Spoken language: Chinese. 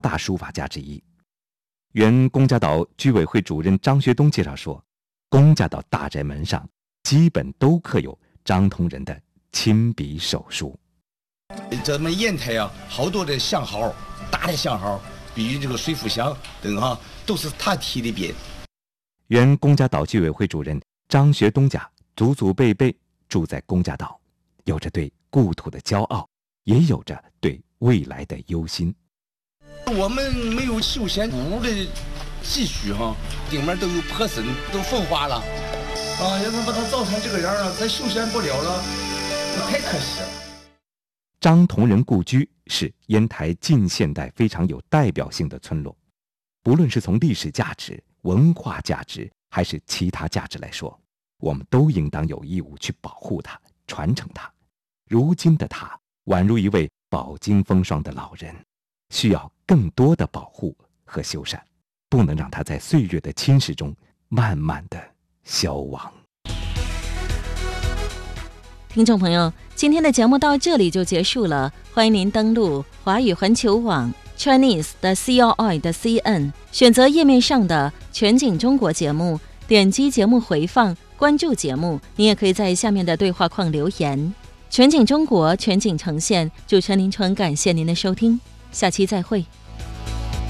大书法家之一。原龚家岛居委会主任张学东介绍说，龚家岛大宅门上基本都刻有张同仁的亲笔手书。 咱们烟台啊，好多的相号，大的相号，比如这个水府祥等啊，都是他提的匾。 原龚家岛居委会主任张学东家祖祖辈辈住在龚家岛，有着对故土的骄傲，也有着对未来的忧心。 我们没有休闲古物的继续哈，顶面都有破损，都风化了啊！要是把它造成这个样了，咱休闲不了了，那太可惜了。 张同仁故居是烟台近现代非常有代表性的村落，不论是从历史价值、文化价值还是其他价值来说，我们都应当有义务去保护它、传承它。如今的它宛如一位饱经风霜的老人，需要更多的保护和修缮，不能让它在岁月的侵蚀中慢慢的消亡。 听众朋友，今天的节目到这里就结束了，欢迎您登录华语环球网 Chinese 的 CRI 的 CN， 选择页面上的全景中国节目，点击节目回放，关注节目。您也可以在下面的对话框留言。全景中国，全景呈现，主持人林纯，感谢您的收听，下期再会。